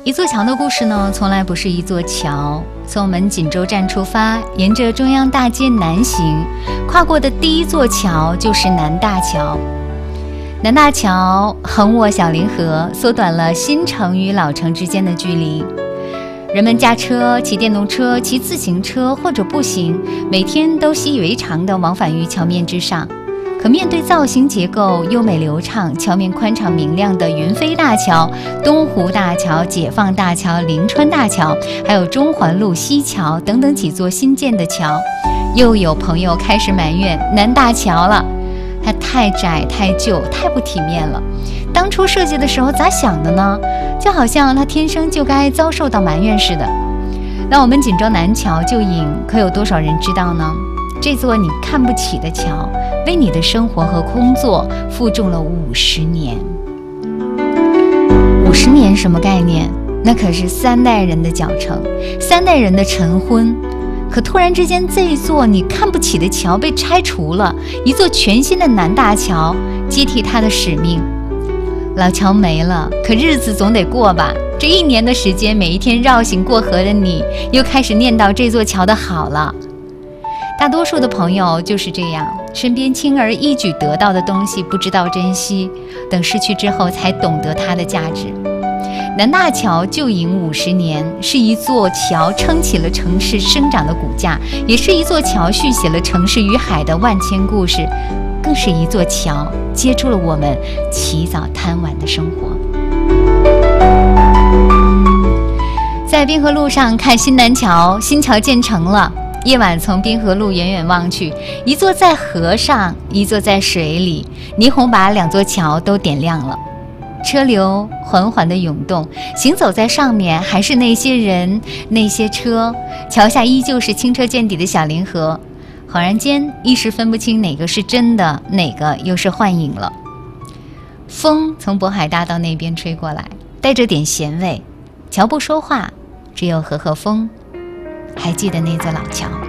一座桥的故事呢，从来不是一座桥。从我们锦州站出发，沿着中央大街南行，跨过的第一座桥就是南大桥。南大桥横卧小凌河，缩短了新城与老城之间的距离。人们驾车、骑电动车、骑自行车或者步行，每天都习以为常地往返于桥面之上。可面对造型结构优美流畅、桥面宽敞明亮的云飞大桥、东湖大桥、解放大桥、临川大桥，还有中环路西桥等等几座新建的桥，又有朋友开始埋怨南大桥了，它太窄、太旧、太不体面了。当初设计的时候咋想的呢？就好像它天生就该遭受到埋怨似的。那我们锦州南桥旧影，可有多少人知道呢？这座你看不起的桥，为你的生活和工作负重了50年。50年什么概念？那可是3代人的脚程，3代人的晨昏。可突然之间，这一座你看不起的桥被拆除了，一座全新的南大桥接替它的使命。老桥没了，可日子总得过吧。这1年的时间，每一天绕行过河的你，又开始念叨这座桥的好了。大多数的朋友就是这样，身边轻而易举得到的东西不知道珍惜，等失去之后才懂得它的价值。南大桥旧营50年，是一座桥撑起了城市生长的骨架，也是一座桥续写了城市与海的万千故事，更是一座桥接住了我们起早贪晚的生活。在滨河路上看新南桥，新桥建成了。夜晚从滨河路远远望去，一座在河上，一座在水里，霓虹把2座桥都点亮了。车流缓缓地涌动，行走在上面还是那些人那些车，桥下依旧是清澈见底的小凌河。恍然间一时分不清哪个是真的，哪个又是幻影了。风从渤海大道那边吹过来，带着点咸味。桥不说话，只有和风。还记得那座老桥？